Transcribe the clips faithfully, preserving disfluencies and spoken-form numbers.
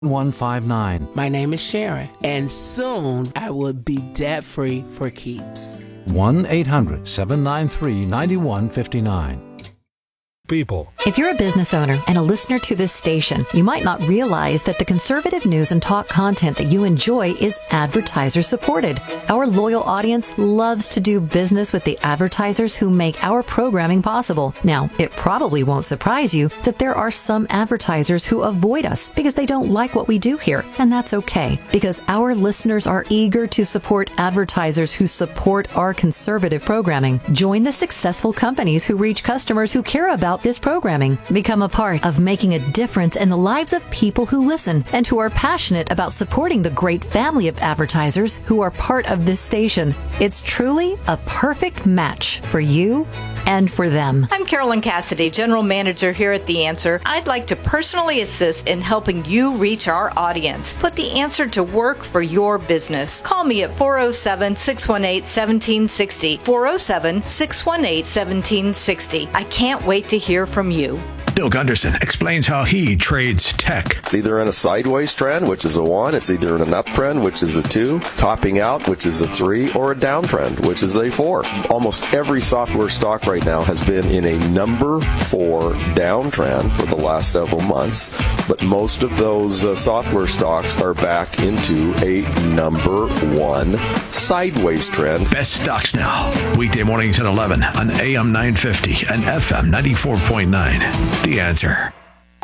one five nine. My name is Sharon, and soon I will be debt-free for keeps. one eight hundred seven nine three nine one five nine. People. If you're a business owner and a listener to this station, you might not realize that the conservative news and talk content that you enjoy is advertiser supported. Our loyal audience loves to do business with the advertisers who make our programming possible. Now, it probably won't surprise you that there are some advertisers who avoid us because they don't like what we do here, and that's okay, because our listeners are eager to support advertisers who support our conservative programming. Join the successful companies who reach customers who care about this programming. Become a part of making a difference in the lives of people who listen and who are passionate about supporting the great family of advertisers who are part of this station. It's truly a perfect match for you and for them. I'm Carolyn Cassidy, General Manager here at The Answer. I'd like to personally assist in helping you reach our audience. Put The Answer to work for your business. Call me at four oh seven, six one eight, one seven six oh, four oh seven, six one eight, one seven six oh. I can't wait to hear from you. Bill Gunderson explains how he trades tech. It's either in a sideways trend, which is a one. It's either in an uptrend, which is a two. Topping out, which is a three. Or a downtrend, which is a four. Almost every software stock right now has been in a number four downtrend for the last several months. But most of those uh, software stocks are back into a number one sideways trend. Best stocks now. Weekday mornings at eleven on A M nine fifty and F M ninety-four point nine. The Answer.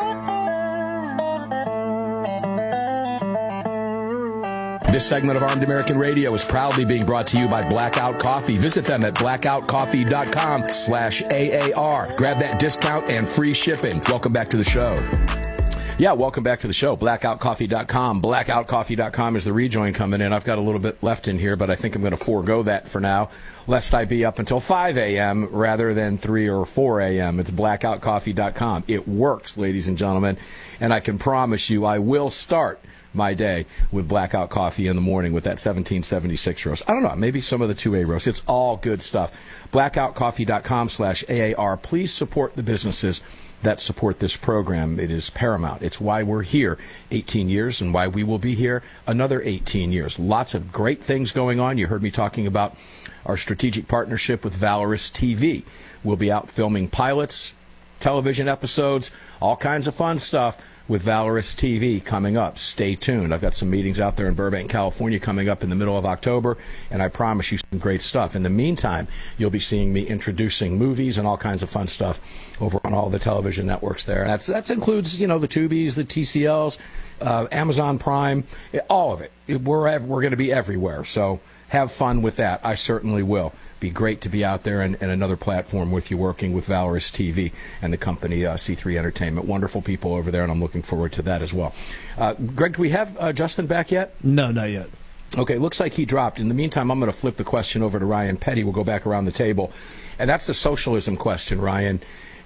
This segment of Armed American Radio is proudly being brought to you by Blackout Coffee. Visit them at blackoutcoffee.com slash AAR. Grab that discount and free shipping. Welcome back to the show. Yeah, welcome back to the show. blackout coffee dot com. blackout coffee dot com is the rejoin coming in. I've got a little bit left in here, but I think I'm going to forego that for now, lest I be up until five a.m. rather than three or four a.m. It's blackout coffee dot com. It works, ladies and gentlemen, and I can promise you I will start my day with Blackout Coffee in the morning with that seventeen seventy-six roast. I don't know, maybe some of the two A roast. It's all good stuff. blackout coffee dot com slash A A R. Please support the businesses that support this program. It is paramount. It's why we're here eighteen years and why we will be here another eighteen years. Lots of great things going on. You heard me talking about our strategic partnership with Valorous T V. We'll be out filming pilots, television episodes, all kinds of fun stuff with Valorous T V coming up. Stay tuned. I've got some meetings out there in Burbank, California coming up in the middle of October, and I promise you some great stuff. In the meantime, you'll be seeing me introducing movies and all kinds of fun stuff over on all the television networks there. And that's, that includes, you know, the Tubies, the T C Ls, uh, Amazon Prime, all of it. We're, we're going to be everywhere, so have fun with that. I certainly will. Be great to be out there and, and another platform with you working with Valorous T V and the company uh, C three Entertainment. Wonderful people over there, and I'm looking forward to that as well. Uh, Greg, do we have uh, Justin back yet? No, not yet. Okay, looks like he dropped. In the meantime, I'm going to flip the question over to Ryan Petty. We'll go back around the table. And that's the socialism question, Ryan.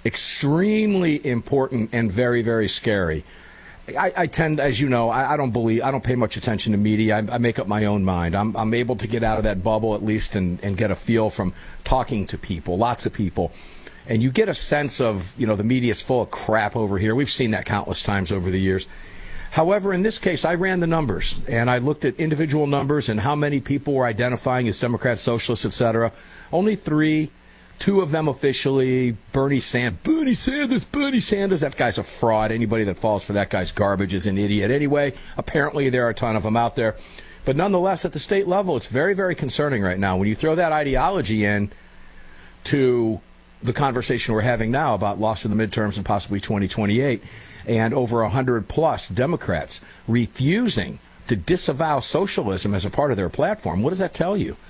Extremely important and very, very scary. I, I tend, as you know, I, I don't believe, I don't pay much attention to media. I, I make up my own mind. I'm, I'm able to get out of that bubble at least and, and get a feel from talking to people, lots of people. And you get a sense of, you know, the media's full of crap over here. We've seen that countless times over the years. However, in this case, I ran the numbers, and I looked at individual numbers and how many people were identifying as Democrats, socialists, et cetera. Only three. Two of them officially, Bernie Sanders, Bernie Sanders, Bernie Sanders. That guy's a fraud. Anybody that falls for that guy's garbage is an idiot. Anyway, apparently there are a ton of them out there. But nonetheless, at the state level, it's very, very concerning right now. When you throw that ideology in to the conversation we're having now about loss of the midterms and possibly twenty twenty-eight, and over one hundred plus Democrats refusing to disavow socialism as a part of their platform, what does that tell you?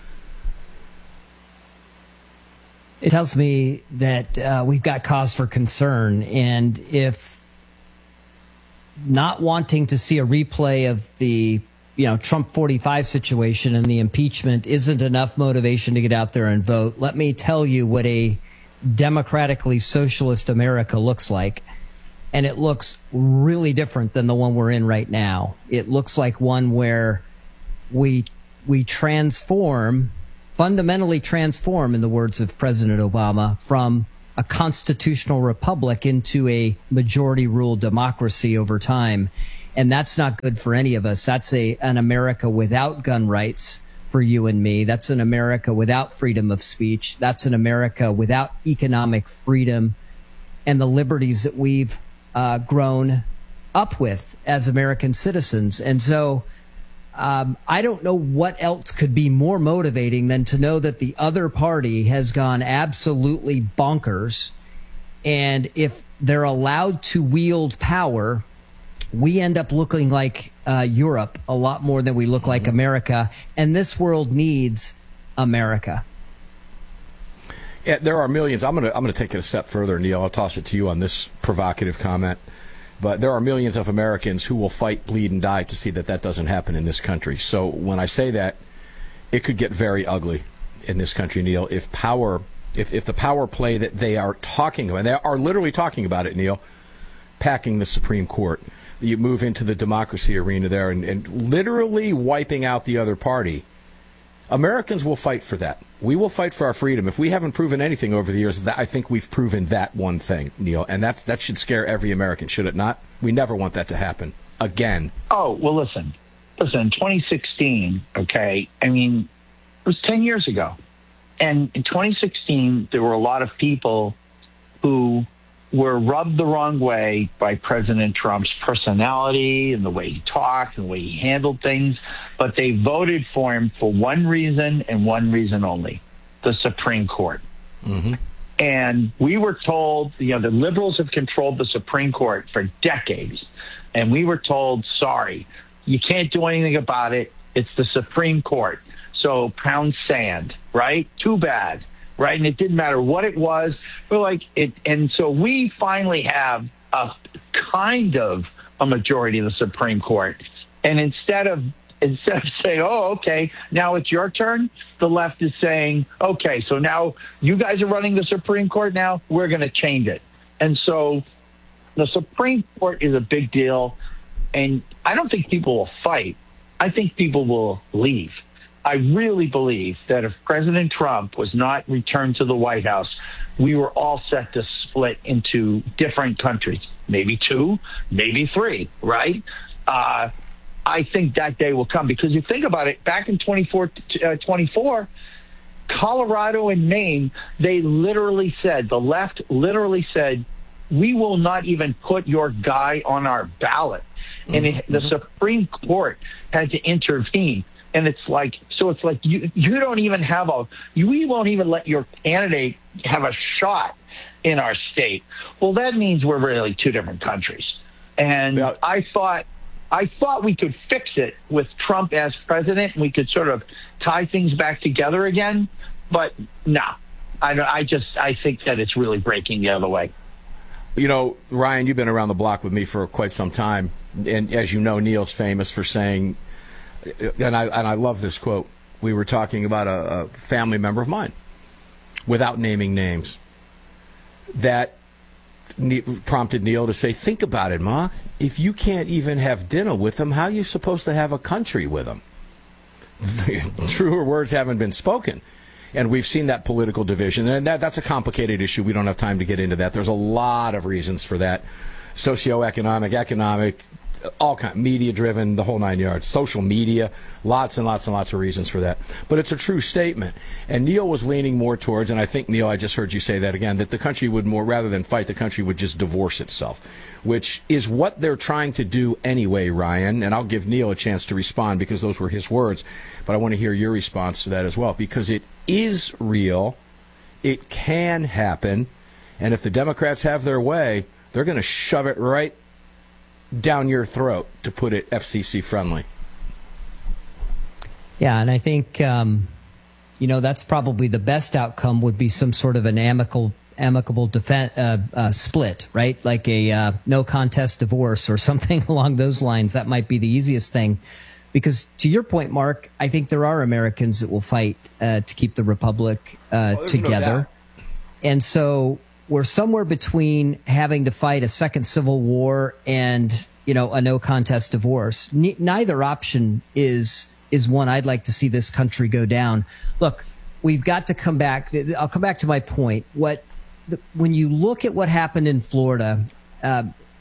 It tells me that uh, we've got cause for concern, and if not wanting to see a replay of the, you know, Trump forty-five situation and the impeachment isn't enough motivation to get out there and vote, let me tell you what a democratically socialist America looks like, and it looks really different than the one we're in right now. It looks like one where we we transform. fundamentally transform, in the words of President Obama, from a constitutional republic into a majority rule democracy over time. And that's not good for any of us. That's a an America without gun rights for you and me. That's an America without freedom of speech. That's an America without economic freedom and the liberties that we've uh, grown up with as American citizens. And so um, I don't know what else could be more motivating than to know that the other party has gone absolutely bonkers. And if they're allowed to wield power, we end up looking like uh, Europe a lot more than we look like America. And this world needs America. Yeah, there are millions. I'm going to I'm going to take it a step further, Neil. I'll toss it to you on this provocative comment. But there are millions of Americans who will fight, bleed, and die to see that that doesn't happen in this country. So when I say that, it could get very ugly in this country, Neil, if power, if, if the power play that they are talking about, and they are literally talking about it, Neil, packing the Supreme Court. You move into the democracy arena there and, and literally wiping out the other party. Americans will fight for that. We will fight for our freedom. If we haven't proven anything over the years, that, I think we've proven that one thing, Neil. And that's that should scare every American, should it not? We never want that to happen again. Oh, well, listen. Listen, twenty sixteen, okay, I mean, it was ten years ago. And in twenty sixteen, there were a lot of people who were rubbed the wrong way by President Trump's personality and the way he talked and the way he handled things. But they voted for him for one reason and one reason only, the Supreme Court. Mm-hmm. And we were told, you know, the liberals have controlled the Supreme Court for decades. And we were told, sorry, you can't do anything about it. It's the Supreme Court. So pound sand, right? Too bad. Right, and it didn't matter what it was. We're like it, and so we finally have a kind of a majority of the Supreme Court. And instead of instead of saying, "Oh, okay, now it's your turn," the left is saying, "Okay, so now you guys are running the Supreme Court. Now we're going to change it." And so the Supreme Court is a big deal, and I don't think people will fight. I think people will leave. I really believe that if President Trump was not returned to the White House, we were all set to split into different countries, maybe two, maybe three, right? Uh, I think that day will come because you think about it, back in twenty-four, uh, twenty-four, Colorado and Maine, they literally said, the left literally said, we will not even put your guy on our ballot. Mm-hmm. And it, the Supreme Court had to intervene. And it's like, so it's like you you don't even have a, we won't even let your candidate have a shot in our state. Well, that means we're really two different countries. And yeah. I thought, I thought we could fix it with Trump as president. And we could sort of tie things back together again. But no, I, I just, I think that it's really breaking the other way. You know, Ryan, you've been around the block with me for quite some time. And as you know, Neil's famous for saying, And I and I love this quote. We were talking about a, a family member of mine, without naming names, that ne- prompted Neil to say, think about it, Ma. If you can't even have dinner with them, how are you supposed to have a country with them? Truer words haven't been spoken. And we've seen that political division. And that, that's a complicated issue. We don't have time to get into that. There's a lot of reasons for that. Socioeconomic, economic, all kind, media-driven, the whole nine yards. Social media, lots and lots and lots of reasons for that. But it's a true statement. And Neil was leaning more towards, and I think, Neil, I just heard you say that again, that the country would more, rather than fight, the country would just divorce itself, which is what they're trying to do anyway, Ryan. And I'll give Neil a chance to respond because those were his words. But I want to hear your response to that as well, because it is real. It can happen. And if the Democrats have their way, they're going to shove it right down your throat, to put it F C C friendly. Yeah, and I think, um, you know, that's probably the best outcome would be some sort of an amicable, amicable defen- uh, uh, split, right? Like a uh, no contest divorce or something along those lines. That might be the easiest thing. Because to your point, Mark, I think there are Americans that will fight uh, to keep the republic uh, oh, together. No and so we're somewhere between having to fight a second civil war and, you know, a no contest divorce. N- neither option is is one I'd like to see this country go down. Look, we've got to come back. I'll come back to my point. What the, when you look at what happened in Florida, uh,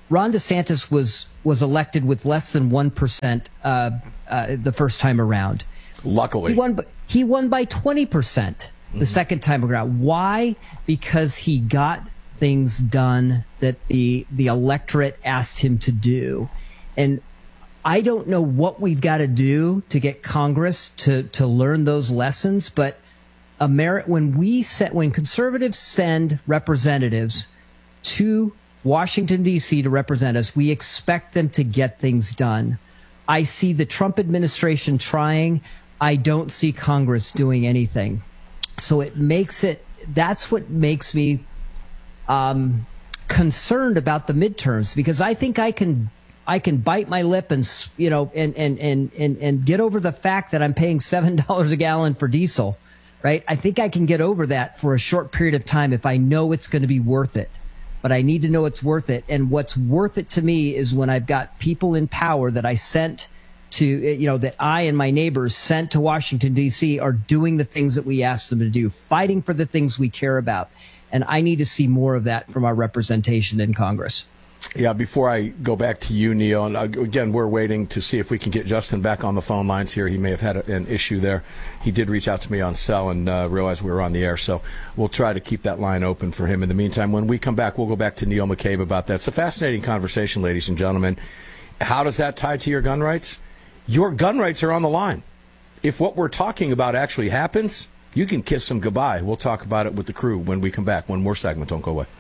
Ron DeSantis was was elected with less than one percent uh, uh, the first time around. Luckily, he won. He won by twenty percent the mm-hmm. second time around. Why? Because he got things done that the the electorate asked him to do, and I don't know what we've got to do to get Congress to to learn those lessons, but Ameri- when we set when conservatives send representatives to Washington, D C to represent us, we expect them to get things done. I see the Trump administration trying. I don't see Congress doing anything. So it makes it, that's what makes me um, concerned about the midterms, because I think I can I can bite my lip and, you know, and, and, and, and, and get over the fact that I'm paying seven dollars a gallon for diesel, right? I think I can get over that for a short period of time if I know it's going to be worth it. But I need to know it's worth it. And what's worth it to me is when I've got people in power that I sent to, you know, that I and my neighbors sent to Washington, D C are doing the things that we asked them to do, fighting for the things we care about. And I need to see more of that from our representation in Congress. Yeah, before I go back to you, Neil, and again, we're waiting to see if we can get Justin back on the phone lines here. He may have had a, an issue there. He did reach out to me on cell and uh, realized we were on the air, so we'll try to keep that line open for him. In the meantime, when we come back, we'll go back to Neil McCabe about that. It's a fascinating conversation, ladies and gentlemen. How does that tie to your gun rights? Your gun rights are on the line. If what we're talking about actually happens, you can kiss them goodbye. We'll talk about it with the crew when we come back. One more segment. Don't go away.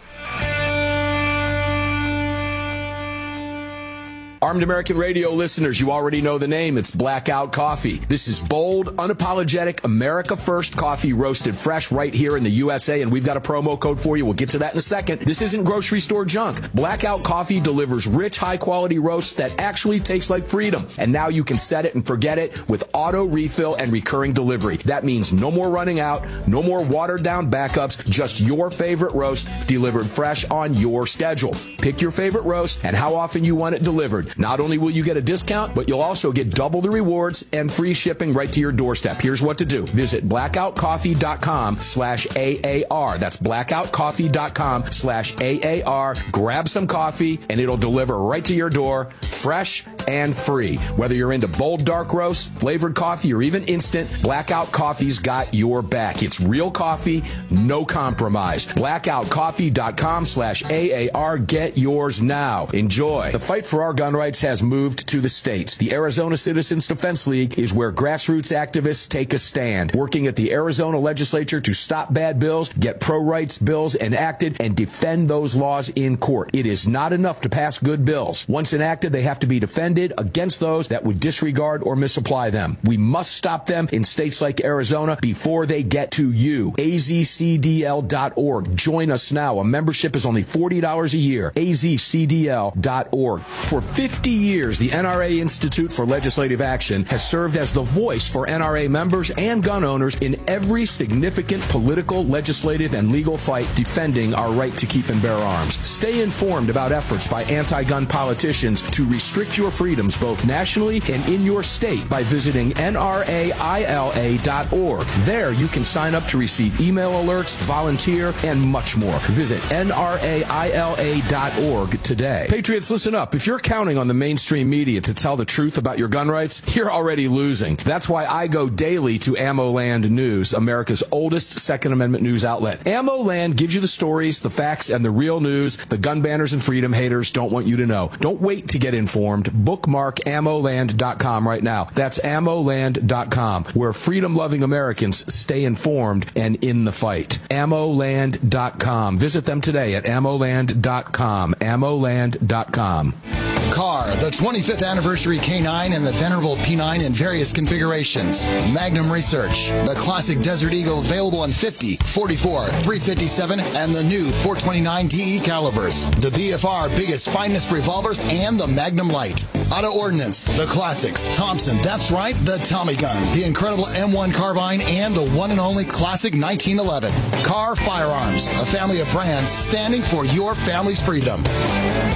Armed American Radio listeners, you already know the name. It's Blackout Coffee. This is bold, unapologetic, America First coffee roasted fresh right here in the U S A, and we've got a promo code for you. We'll get to that in a second. This isn't grocery store junk. Blackout Coffee delivers rich, high-quality roasts that actually taste like freedom. And now you can set it and forget it with auto refill and recurring delivery. That means no more running out, no more watered-down backups, just your favorite roast delivered fresh on your schedule. Pick your favorite roast and how often you want it delivered. Not only will you get a discount, but you'll also get double the rewards and free shipping right to your doorstep. Here's what to do. Visit blackoutcoffee.com slash AAR. That's blackoutcoffee.com slash AAR. Grab some coffee, and it'll deliver right to your door, fresh and free. Whether you're into bold dark roast, flavored coffee, or even instant, Blackout Coffee's got your back. It's real coffee, no compromise. blackoutcoffee.com slash AAR. Get yours now. Enjoy. The fight for our gun rights has moved to the states. The Arizona Citizens Defense League is where grassroots activists take a stand, working at the Arizona legislature to stop bad bills, get pro-rights bills enacted, and defend those laws in court. It is not enough to pass good bills. Once enacted, they have to be defended against those that would disregard or misapply them. We must stop them in states like Arizona before they get to you. A Z C D L dot org. Join us now. A membership is only forty dollars a year. A Z C D L dot org. For fifty years, the N R A Institute for Legislative Action has served as the voice for N R A members and gun owners in every significant political, legislative, and legal fight defending our right to keep and bear arms. Stay informed about efforts by anti-gun politicians to restrict your freedoms both nationally and in your state by visiting N R A I L A dot org. There you can sign up to receive email alerts, volunteer, and much more. Visit N R A I L A dot org today. Patriots, listen up. If you're counting on the mainstream media to tell the truth about your gun rights, you're already losing. That's why I go daily to AmmoLand News, America's oldest Second Amendment news outlet. AmmoLand gives you the stories, the facts, and the real news the gun banners and freedom haters don't want you to know. Don't wait to get informed. Bookmark ammo land dot com right now. That's ammo land dot com, where freedom-loving Americans stay informed and in the fight. ammo land dot com. Visit them today at ammo land dot com. ammo land dot com. Car, the twenty-fifth anniversary K nine and the venerable P nine in various configurations. Magnum Research, the classic Desert Eagle available in fifty, forty-four, three fifty-seven, and the new four twenty-nine D E calibers. The B F R biggest, finest revolvers, and the Magnum Light. Auto Ordnance, the classics. Thompson, that's right, the Tommy gun, the incredible M one carbine, and the one and only classic nineteen eleven. Car Firearms, a family of brands standing for your family's freedom.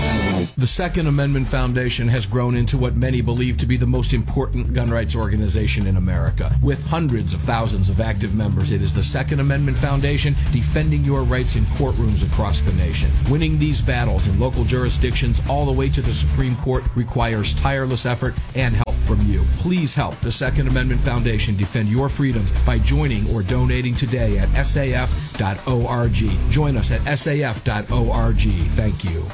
The Second Amendment Foundation has grown into what many believe to be the most important gun rights organization in America. With hundreds of thousands of active members, it is the Second Amendment Foundation defending your rights in courtrooms across the nation. Winning these battles in local jurisdictions all the way to the Supreme Court requires tireless effort and help from you. Please help the Second Amendment Foundation defend your freedoms by joining or donating today at S A F dot org. Join us at S A F dot org. Thank you.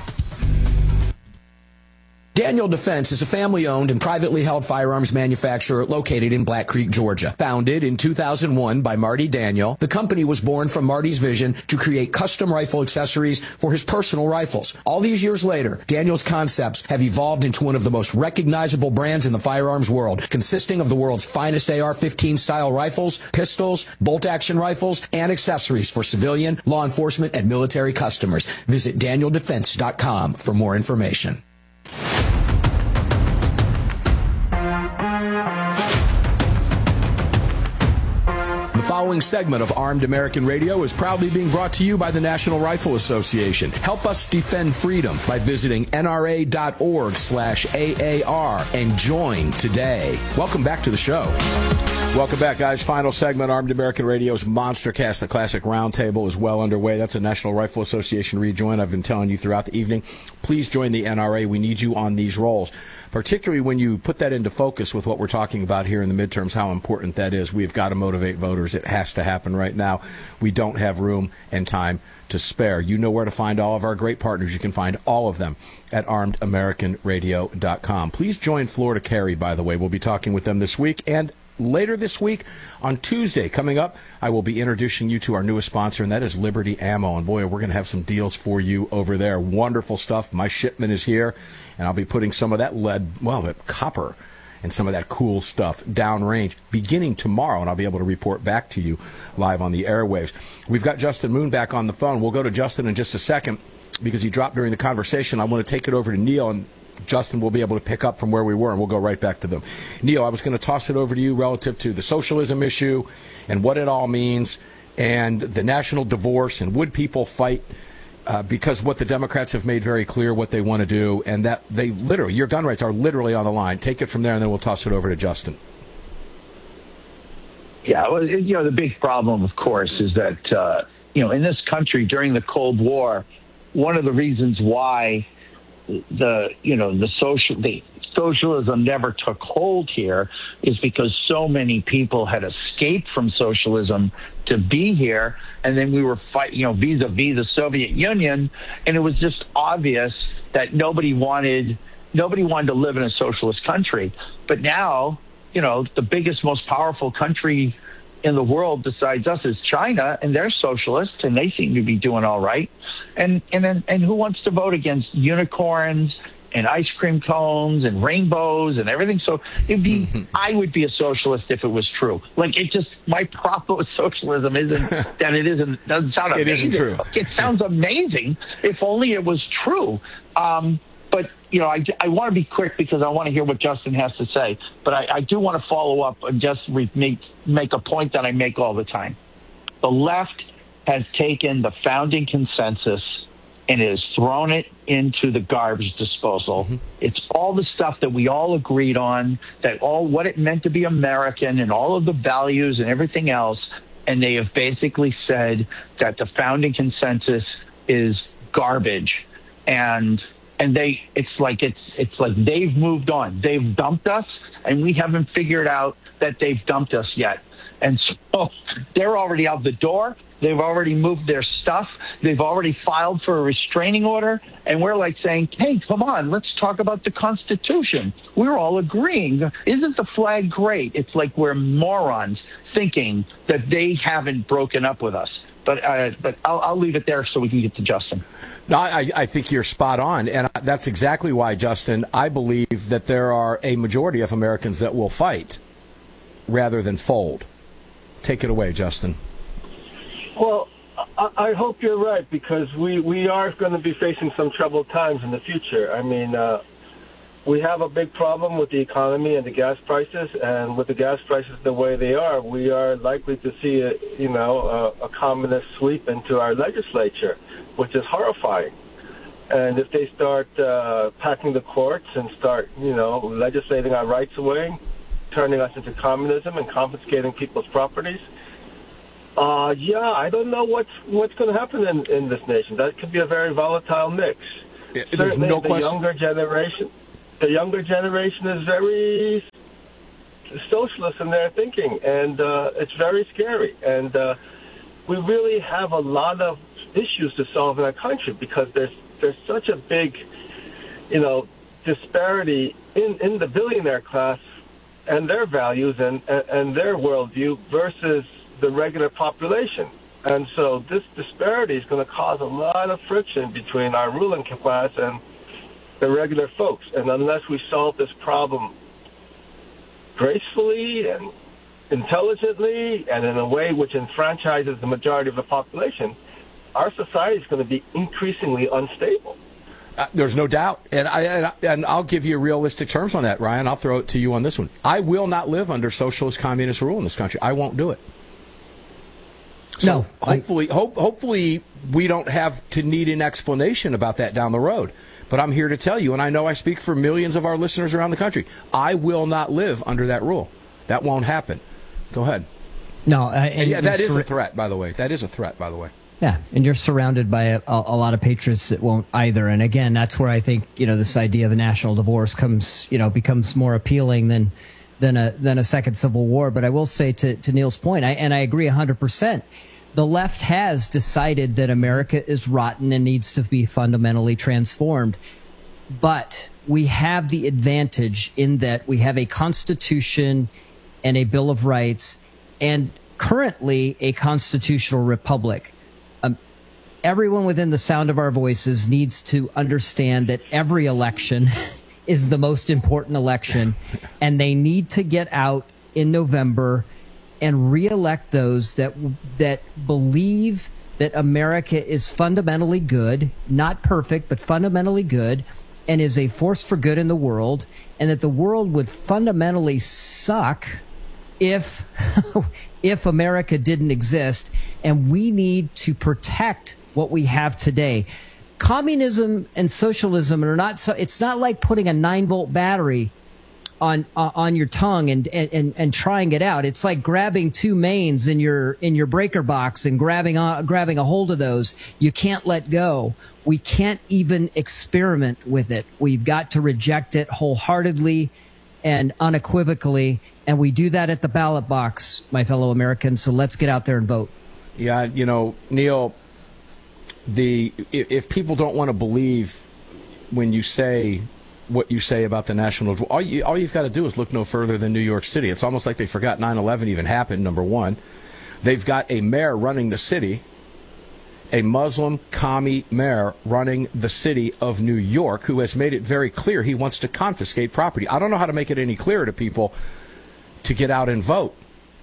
Daniel Defense is a family-owned and privately held firearms manufacturer located in Black Creek, Georgia. Founded in two thousand one by Marty Daniel, the company was born from Marty's vision to create custom rifle accessories for his personal rifles. All these years later, Daniel's concepts have evolved into one of the most recognizable brands in the firearms world, consisting of the world's finest A R fifteen style rifles, pistols, bolt-action rifles, and accessories for civilian, law enforcement, and military customers. Visit Daniel Defense dot com for more information. The following segment of Armed American Radio is proudly being brought to you by the National Rifle Association. Help us defend freedom by visiting N R A dot org slash A A R and join today. Welcome back to the show. Welcome back, guys. Final segment, Armed American Radio's Monstercast. The Classic Roundtable is well underway. That's a National Rifle Association rejoin. I've been telling you throughout the evening. Please join the N R A. We need you on these roles, particularly when you put that into focus with what we're talking about here in the midterms, how important that is. We've got to motivate voters. It has to happen right now. We don't have room and time to spare. You know where to find all of our great partners. You can find all of them at armed american radio dot com. Please join Florida Carry, by the way. We'll be talking with them this week. And later this week, on Tuesday, coming up, I will be introducing you to our newest sponsor, and that is Liberty Ammo. And boy, we're going to have some deals for you over there. Wonderful stuff. My shipment is here, and I'll be putting some of that lead, well, that copper, and some of that cool stuff downrange beginning tomorrow, and I'll be able to report back to you live on the airwaves. We've got Justin Moon back on the phone. We'll go to Justin in just a second because he dropped during the conversation. I want to take it over to Neil, and Justin will be able to pick up from where we were, and we'll go right back to them. Neil, I was going to toss it over to you relative to the socialism issue and what it all means and the national divorce, and would people fight uh, because what the Democrats have made very clear what they want to do, and that they literally, your gun rights are literally on the line. Take it from there, and then we'll toss it over to Justin. Yeah, well, you know, the big problem, of course, is that, uh, you know, in this country during the Cold War, one of the reasons why the, you know, the social, the socialism never took hold here is because so many people had escaped from socialism to be here. And then we were fighting, you know, vis-a-vis the Soviet Union. And it was just obvious that nobody wanted, nobody wanted to live in a socialist country. But now, you know, the biggest, most powerful country in the world besides us is China, and they're socialists, and they seem to be doing all right. And and then, and who wants to vote against unicorns and ice cream cones and rainbows and everything? So it'd be, I would be a socialist if it was true. Like, it just, my problem with socialism isn't that it isn't, doesn't sound amazing. It isn't true. It sounds amazing if only it was true. Um, But, you know, I, I want to be quick because I want to hear what Justin has to say. But I, I do want to follow up and just re- make, make a point that I make all the time. The left has taken the founding consensus and has thrown it into the garbage disposal. Mm-hmm. It's all the stuff that we all agreed on, that all what it meant to be American and all of the values and everything else. And they have basically said that the founding consensus is garbage. And And they, it's like it's it's like they've moved on. They've dumped us, and we haven't figured out that they've dumped us yet. And so they're already out the door. They've already moved their stuff. They've already filed for a restraining order. And we're like saying, hey, come on, let's talk about the Constitution. We're all agreeing. Isn't the flag great? It's like we're morons thinking that they haven't broken up with us. But uh, but I'll, I'll leave it there so we can get to Justin. No, I, I think you're spot on, and that's exactly why, Justin, I believe that there are a majority of Americans that will fight rather than fold. Take it away, Justin. Well, I, I hope you're right, because we, we are going to be facing some troubled times in the future. I mean, uh, we have a big problem with the economy and the gas prices, and with the gas prices the way they are, we are likely to see a, you know, a, a communist sweep into our legislature, which is horrifying. And if they start uh, packing the courts and start, you know, legislating our rights away, turning us into communism and confiscating people's properties, uh, yeah, I don't know what's what's going to happen in, in this nation. That could be a very volatile mix. Yeah, there's Certainly, no the question. younger generation, the younger generation is very socialist in their thinking, and uh, it's very scary. And uh, we really have a lot of issues to solve in our country because there's there's such a big, you know, disparity in, in the billionaire class and their values and, and, and their worldview versus the regular population. And so this disparity is going to cause a lot of friction between our ruling class and the regular folks. And unless we solve this problem gracefully and intelligently and in a way which enfranchises the majority of the population, our society is going to be increasingly unstable. Uh, there's no doubt. And, I, and, I, and I'll give you realistic terms on that, Ryan. I'll throw it to you on this one. I will not live under socialist communist rule in this country. I won't do it. So no. Hopefully, hope, hopefully we don't have to need an explanation about that down the road. But I'm here to tell you, and I know I speak for millions of our listeners around the country, I will not live under that rule. That won't happen. Go ahead. No, uh, and, and yeah, that is sur- a threat, by the way. That is a threat, by the way. Yeah, and you're surrounded by a, a, a lot of patriots that won't either. And again, that's where I think, you know, this idea of a national divorce comes, you know, becomes more appealing than than a than a second civil war. But I will say to, to Neil's point, I, and I agree one hundred percent, the left has decided that America is rotten and needs to be fundamentally transformed. But we have the advantage in that we have a Constitution and a Bill of Rights and currently a constitutional republic. Um, everyone within the sound of our voices needs to understand that every election is the most important election, and they need to get out in November and reelect those that that believe that America is fundamentally good, not perfect, but fundamentally good, and is a force for good in the world, and that the world would fundamentally suck if if America didn't exist, and we need to protect what we have today. Communism and socialism are not so. It's not like putting a nine volt battery on uh, on your tongue and, and and trying it out. It's like grabbing two mains in your in your breaker box and grabbing on, grabbing a hold of those. You can't let go. We can't even experiment with it. We've got to reject it wholeheartedly and unequivocally, and we do that at the ballot box, my fellow Americans. So let's get out there and vote. Yeah, you know, Neil, the if people don't want to believe when you say what you say about the national, all, you, all you've got to do is look no further than New York City. It's almost like they forgot nine eleven even happened, number one. They've got a mayor running the city, a Muslim commie mayor running the city of New York, who has made it very clear he wants to confiscate property. I don't know how to make it any clearer to people to get out and vote.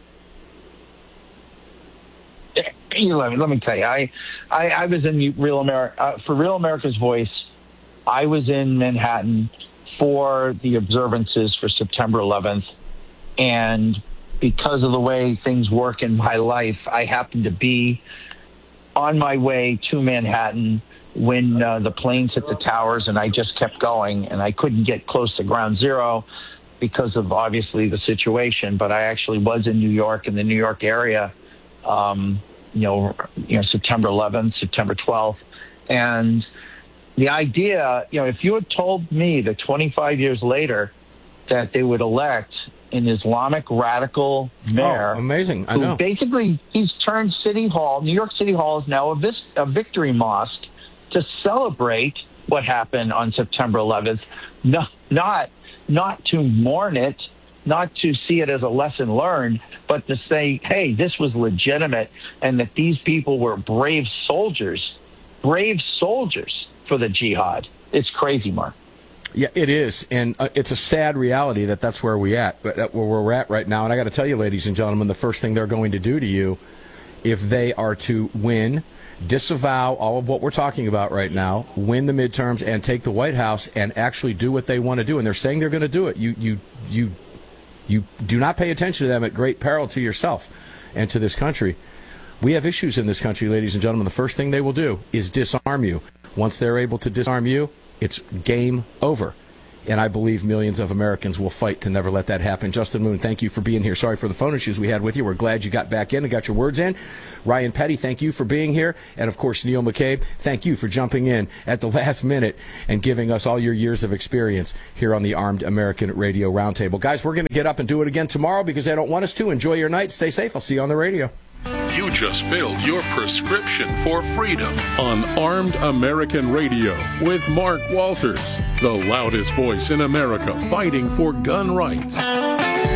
Let me, let me tell you, I, I, I was in Real America, uh, for Real America's Voice. I was in Manhattan for the observances for September eleventh, and because of the way things work in my life, I happened to be on my way to Manhattan when uh, the planes hit the towers, and I just kept going, and I couldn't get close to ground zero because of, obviously, the situation, but I actually was in New York, in the New York area, um, you know, you know, September eleventh, September twelfth, and the idea, you know, if you had told me that twenty-five years later that they would elect an Islamic radical mayor, oh, amazing, I who know. basically he's turned City Hall, New York City Hall is now a, vis- a victory mosque to celebrate what happened on September eleventh, not not not to mourn it, not to see it as a lesson learned, but to say, hey, this was legitimate and that these people were brave soldiers, brave soldiers for the jihad. It's crazy, Mark. Yeah, it is, and uh, it's a sad reality that that's where we at, that where we're at right now. And I got to tell you, ladies and gentlemen, the first thing they're going to do to you, if they are to win, disavow all of what we're talking about right now, win the midterms, and take the White House, and actually do what they want to do, and they're saying they're going to do it. You, you, you, you do not pay attention to them at great peril to yourself and to this country. We have issues in this country, ladies and gentlemen. The first thing they will do is disarm you. Once they're able to disarm you, it's game over. And I believe millions of Americans will fight to never let that happen. Justin Moon, thank you for being here. Sorry for the phone issues we had with you. We're glad you got back in and got your words in. Ryan Petty, thank you for being here. And, of course, Neil McCabe, thank you for jumping in at the last minute and giving us all your years of experience here on the Armed American Radio Roundtable. Guys, we're going to get up and do it again tomorrow because they don't want us to. Enjoy your night. Stay safe. I'll see you on the radio. You just filled your prescription for freedom on Armed American Radio with Mark Walters, the loudest voice in America fighting for gun rights.